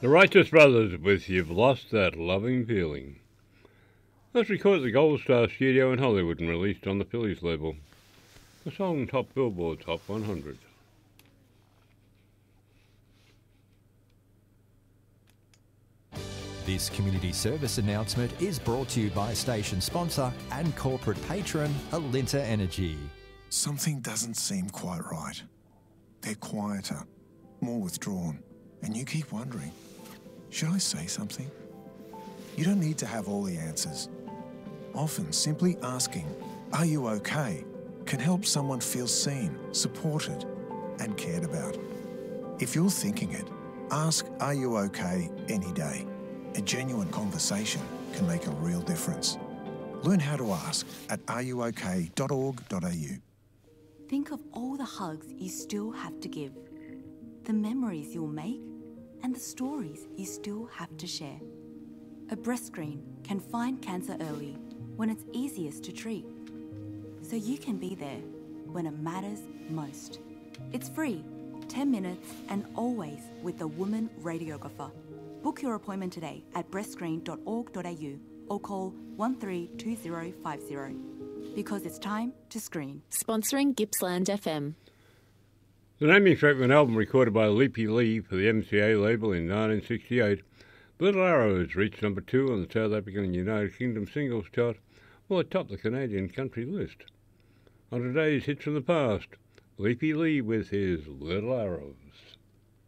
The Righteous Brothers with You've Lost That Loving Feeling. That's recorded at the Gold Star Studio in Hollywood and released on the Phillies label. The song topped Billboard Top 100. This community service announcement is brought to you by station sponsor and corporate patron Alinta Energy. Something doesn't seem quite right. They're quieter, more withdrawn, and you keep wondering, should I say something? You don't need to have all the answers. Often simply asking, "Are you okay?" can help someone feel seen, supported, and cared about. If you're thinking it, ask "Are you okay?" any day. A genuine conversation can make a real difference. Learn how to ask at areyouok.org.au. Think of all the hugs you still have to give, the memories you'll make, and the stories you still have to share. A breast screen can find cancer early when it's easiest to treat, so you can be there when it matters most. It's free, 10 minutes, and always with the woman radiographer. Book your appointment today at breastscreen.org.au or call 132050 because it's time to screen. Sponsoring Gippsland FM. The naming track of an album recorded by Leapy Lee for the MCA label in 1968, Little Arrows reached number 2 on the South African and United Kingdom singles chart, while it topped the Canadian country list. On today's Hits from the Past, Leapy Lee with his Little Arrows.